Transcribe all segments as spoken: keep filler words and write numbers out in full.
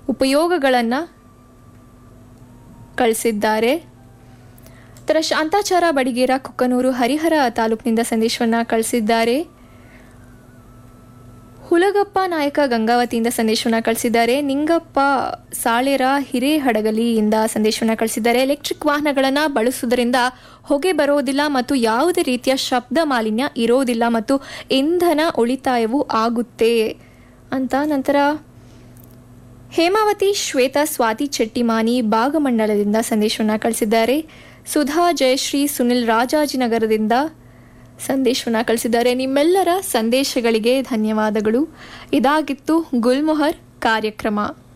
ಉಪಯೋಗಗಳನ್ನು ಕಳಿಸಿದ್ದಾರೆ. ತರ ಶಾಂತಾಚಾರ ಬಡಿಗೇರ ಕುಕ್ಕನೂರು ಹರಿಹರ ತಾಲೂಕಿನಿಂದ ಸಂದೇಶವನ್ನು ಕಳಿಸಿದ್ದಾರೆ. ಹುಲಗಪ್ಪ ನಾಯಕ ಗಂಗಾವತಿಯಿಂದ ಸಂದೇಶವನ್ನು ಕಳಿಸಿದ್ದಾರೆ. ನಿಂಗಪ್ಪ ಸಾಳೇರ ಹಿರೇಹಡಗಲಿಯಿಂದ ಸಂದೇಶವನ್ನು ಕಳಿಸಿದ್ದಾರೆ. ಎಲೆಕ್ಟ್ರಿಕ್ ವಾಹನಗಳನ್ನು ಬಳಸುವುದರಿಂದ ಹೊಗೆ ಬರೋದಿಲ್ಲ ಮತ್ತು ಯಾವುದೇ ರೀತಿಯ ಶಬ್ದ ಮಾಲಿನ್ಯ ಇರೋದಿಲ್ಲ ಮತ್ತು ಇಂಧನ ಉಳಿತಾಯವೂ ಆಗುತ್ತೆ ಅಂತ. ನಂತರ ಹೇಮಾವತಿ ಶ್ವೇತಾ ಸ್ವಾತಿ ಚೆಟ್ಟಿಮಾನಿ ಭಾಗಮಂಡಲದಿಂದ ಸಂದೇಶವನ್ನು ಕಳಿಸಿದ್ದಾರೆ. ಸುಧಾ ಜಯಶ್ರೀ ಸುನಿಲ್ ರಾಜಾಜಿನಗರದಿಂದ ಸಂದೇಶವನ್ನು ಕಳಿಸಿದ್ದಾರೆ. ನಿಮ್ಮೆಲ್ಲರ ಸಂದೇಶಗಳಿಗೆ ಧನ್ಯವಾದಗಳು. ಇದಾಗಿತ್ತು ಗುಲ್ಮೊಹರ್ ಕಾರ್ಯಕ್ರಮ.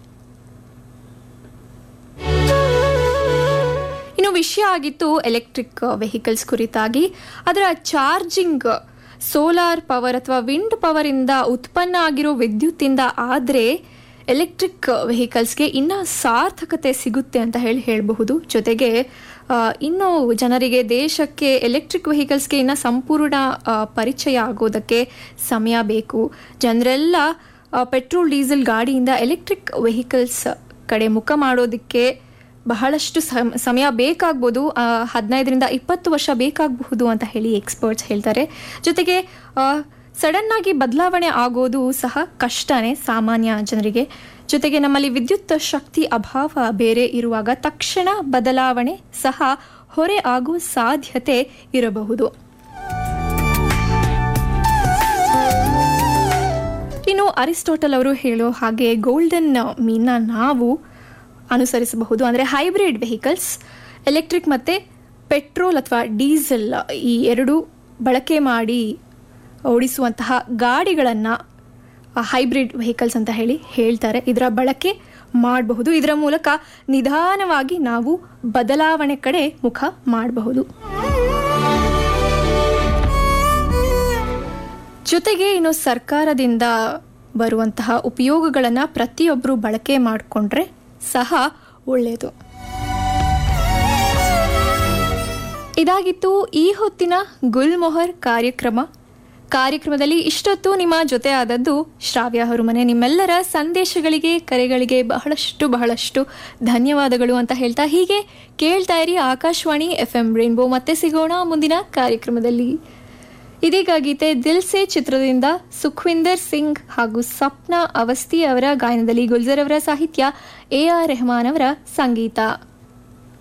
ಇನ್ನು ವಿಷಯ ಆಗಿತ್ತು ಎಲೆಕ್ಟ್ರಿಕ್ ವೆಹಿಕಲ್ಸ್ ಕುರಿತಾಗಿ. ಅದರ ಚಾರ್ಜಿಂಗ್ ಸೋಲಾರ್ ಪವರ್ ಅಥವಾ ವಿಂಡ್ ಪವರ್ ಇಂದ ಉತ್ಪನ್ನ ಆಗಿರೋ ವಿದ್ಯುತ್ತಿಂದ ಆದರೆ ಎಲೆಕ್ಟ್ರಿಕ್ ವೆಹಿಕಲ್ಸ್ಗೆ ಇನ್ನೂ ಸಾರ್ಥಕತೆ ಸಿಗುತ್ತೆ ಅಂತ ಹೇಳಿ ಹೇಳಬಹುದು. ಜೊತೆಗೆ ಇನ್ನು ಜನರಿಗೆ ದೇಶಕ್ಕೆ ಎಲೆಕ್ಟ್ರಿಕ್ ವೆಹಿಕಲ್ಸ್ಗೆ ಇನ್ನು ಸಂಪೂರ್ಣ ಪರಿಚಯ ಆಗೋದಕ್ಕೆ ಸಮಯ ಬೇಕು. ಜನರೆಲ್ಲ ಪೆಟ್ರೋಲ್ ಡೀಸೆಲ್ ಗಾಡಿಯಿಂದ ಎಲೆಕ್ಟ್ರಿಕ್ ವೆಹಿಕಲ್ಸ್ ಕಡೆ ಮುಖ ಮಾಡೋದಕ್ಕೆ ಬಹಳಷ್ಟು ಸಮಯ ಬೇಕಾಗ್ಬೋದು. ಹದಿನೈದರಿಂದ ಇಪ್ಪತ್ತು ವರ್ಷ ಬೇಕಾಗಬಹುದು ಅಂತ ಹೇಳಿ ಎಕ್ಸ್ಪರ್ಟ್ಸ್ ಹೇಳ್ತಾರೆ. ಜೊತೆಗೆ ಸಡನ್ ಆಗಿ ಬದಲಾವಣೆ ಆಗೋದು ಸಹ ಕಷ್ಟನೇ ಸಾಮಾನ್ಯ ಜನರಿಗೆ. ಜೊತೆಗೆ ನಮ್ಮಲ್ಲಿ ವಿದ್ಯುತ್ ಶಕ್ತಿ ಅಭಾವ ಬೇರೆ ಇರುವಾಗ ತಕ್ಷಣ ಬದಲಾವಣೆ ಸಹ ಹೊರೆ ಆಗೋ ಸಾಧ್ಯತೆ ಇರಬಹುದು. ಇನ್ನು ಅರಿಸ್ಟೋಟಲ್ ಅವರು ಹೇಳೋ ಹಾಗೆ ಗೋಲ್ಡನ್ ಮೀನ್ನ ನಾವು ಅನುಸರಿಸಬಹುದು. ಅಂದರೆ ಹೈಬ್ರಿಡ್ ವೆಹಿಕಲ್ಸ್, ಎಲೆಕ್ಟ್ರಿಕ್ ಮತ್ತು ಪೆಟ್ರೋಲ್ ಅಥವಾ ಡೀಸೆಲ್ ಈ ಎರಡು ಬಳಕೆ ಮಾಡಿ ಓಡಿಸುವಂತಹ ಗಾಡಿಗಳನ್ನು ಹೈಬ್ರಿಡ್ ವೆಹಿಕಲ್ಸ್ ಅಂತ ಹೇಳಿ ಹೇಳ್ತಾರೆ. ಇದರ ಬಳಕೆ ಮಾಡಬಹುದು. ಇದರ ಮೂಲಕ ನಿಧಾನವಾಗಿ ನಾವು ಬದಲಾವಣೆ ಕಡೆ ಮುಖ ಮಾಡಬಹುದು. ಜೊತೆಗೆ ಇನ್ನು ಸರ್ಕಾರದಿಂದ ಬರುವಂತಹ ಉಪಯೋಗಗಳನ್ನು ಪ್ರತಿಯೊಬ್ಬರು ಬಳಕೆ ಮಾಡಿಕೊಂಡ್ರೆ ಸಹ ಒಳ್ಳೆಯದು. ಇದಾಗಿತ್ತು ಈ ಹೊತ್ತಿನ ಗುಲ್ಮೊಹರ್ ಕಾರ್ಯಕ್ರಮ. ಕಾರ್ಯಕ್ರಮದಲ್ಲಿ ಇಷ್ಟೊತ್ತು ನಿಮ್ಮ ಜೊತೆ ಆದದ್ದು ಶ್ರಾವ್ಯ ಹರುಮನೆ. ನಿಮ್ಮೆಲ್ಲರ ಸಂದೇಶಗಳಿಗೆ ಕರೆಗಳಿಗೆ ಬಹಳಷ್ಟು ಬಹಳಷ್ಟು ಧನ್ಯವಾದಗಳು ಅಂತ ಹೇಳ್ತಾ ಹೀಗೆ ಕೇಳ್ತಾ ಇರಿ ಆಕಾಶವಾಣಿ ಎಫ್ ಎಂ ರೈನ್ಬೋ. ಮತ್ತೆ ಸಿಗೋಣ ಮುಂದಿನ ಕಾರ್ಯಕ್ರಮದಲ್ಲಿ. ಇದೀಗ ಗೀತೆ ದಿಲ್ ಸೆ ಚಿತ್ರದಿಂದ ಸುಖ್ವಿಂದರ್ ಸಿಂಗ್ ಹಾಗೂ ಸಪ್ನಾ ಅವಸ್ಥಿ ಅವರ ಗಾಯನದಲ್ಲಿ ಗುಲ್ಜರ್ ಅವರ ಸಾಹಿತ್ಯ, ಎ ಆರ್ ರೆಹಮಾನ್ ಅವರ ಸಂಗೀತ.